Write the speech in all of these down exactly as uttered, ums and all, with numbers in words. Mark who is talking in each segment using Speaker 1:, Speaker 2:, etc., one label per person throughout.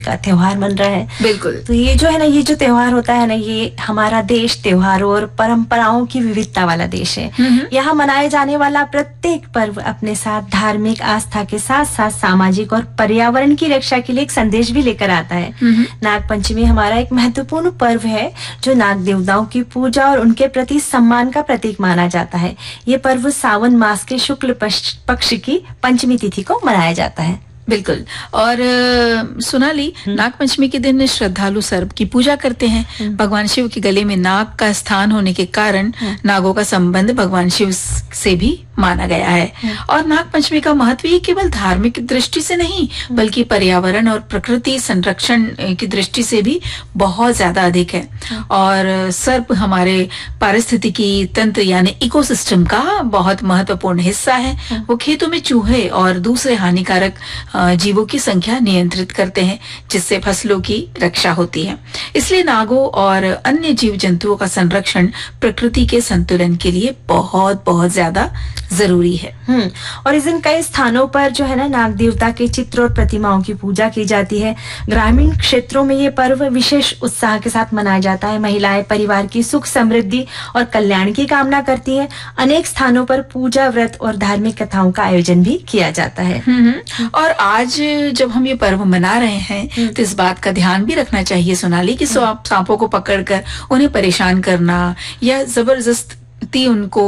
Speaker 1: का त्योहार मन रहा है।
Speaker 2: बिल्कुल।
Speaker 1: तो ये जो है ना, ये जो त्योहार होता है ना, ये हमारा देश त्योहारों और परंपराओं की विविधता वाला देश है। यहाँ मनाए जाने वाला प्रत्येक पर्व अपने साथ धार्मिक आस्था के साथ साथ सामाजिक और पर्यावरण की रक्षा के लिए एक संदेश भी लेकर आता है। नाग पंचमी हमारा एक महत्वपूर्ण पर्व है जो नाग देवताओं की पूजा और उनके प्रति सम्मान का प्रतीक माना जाता है। ये पर्व सावन मास के शुक्ल पक्ष की पंचमी तिथि को मनाया जाता है।
Speaker 2: बिल्कुल। और सोनाली, नाग पंचमी के दिन श्रद्धालु सर्प की पूजा करते हैं। भगवान शिव के गले में नाग का स्थान होने के कारण नागों का संबंध भगवान शिव से भी माना गया है। और नाग पंचमी का महत्व ये केवल धार्मिक दृष्टि से नहीं बल्कि पर्यावरण और प्रकृति संरक्षण की दृष्टि से भी बहुत ज्यादा अधिक है। और सर्प हमारे पारिस्थितिकी तंत्र यानी इकोसिस्टम का बहुत महत्वपूर्ण हिस्सा है। वो खेतों में चूहे और दूसरे हानिकारक जीवों की संख्या नियंत्रित करते हैं, जिससे फसलों की रक्षा होती है। इसलिए नागों और अन्य जीव जंतुओं का संरक्षण प्रकृति के संतुलन के लिए बहुत बहुत ज्यादा जरूरी है।
Speaker 1: हम्म और इस दिन कई स्थानों पर जो है ना, नाग देवता के चित्र और प्रतिमाओं की पूजा की जाती है। ग्रामीण क्षेत्रों में ये पर्व विशेष उत्साह के साथ मनाया जाता है। महिलाएं परिवार की सुख समृद्धि और कल्याण की कामना करती हैं। अनेक स्थानों पर पूजा व्रत और धार्मिक कथाओं का आयोजन भी किया जाता है।
Speaker 2: और आज जब हम ये पर्व मना रहे हैं तो इस बात का ध्यान भी रखना चाहिए सोनाली कि सांपों को पकड़कर उन्हें परेशान करना या जबरदस्त उनको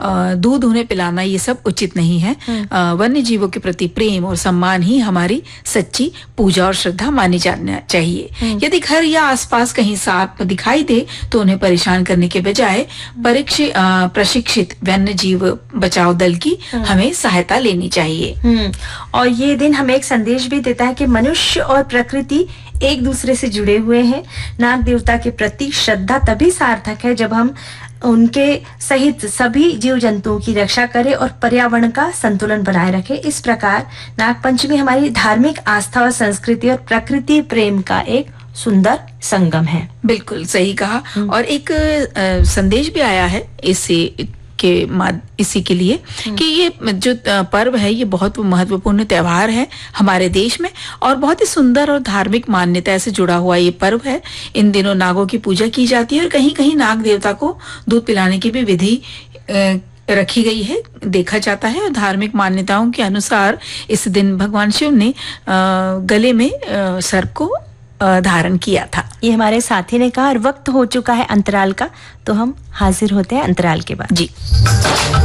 Speaker 2: दूध उन्हें पिलाना ये सब उचित नहीं है। वन्य जीवों के प्रति प्रेम और सम्मान ही हमारी सच्ची पूजा और श्रद्धा मानी जाना चाहिए। यदि घर या आसपास कहीं सांप दिखाई दे तो उन्हें परेशान करने के बजाय परीक्षित प्रशिक्षित वन्य जीव बचाव दल की हमें सहायता लेनी चाहिए।
Speaker 1: और ये दिन हमें एक संदेश भी देता है कि मनुष्य और प्रकृति एक दूसरे से जुड़े हुए हैं। नाग देवता के प्रति श्रद्धा तभी सार्थक है जब हम उनके सहित सभी जीव जंतुओं की रक्षा करें और पर्यावरण का संतुलन बनाए रखें। इस प्रकार नाग पंचमी हमारी धार्मिक आस्था और संस्कृति और प्रकृति प्रेम का एक सुंदर संगम है।
Speaker 2: बिल्कुल सही कहा। और एक आ, संदेश भी आया है इससे के माद इसी के लिए कि ये जो पर्व है ये बहुत महत्वपूर्ण त्योहार है हमारे देश में और बहुत ही सुंदर और धार्मिक मान्यता से जुड़ा हुआ ये पर्व है। इन दिनों नागों की पूजा की जाती है और कहीं कहीं नाग देवता को दूध पिलाने की भी विधि रखी गई है, देखा जाता है। और धार्मिक मान्यताओं के अनुसार इस दिन भगवान शिव ने गले में सर्प को धारण किया था।
Speaker 1: ये हमारे साथी ने कहा। और वक्त हो चुका है अंतराल का, तो हम हाजिर होते हैं अंतराल के बाद।
Speaker 2: जी।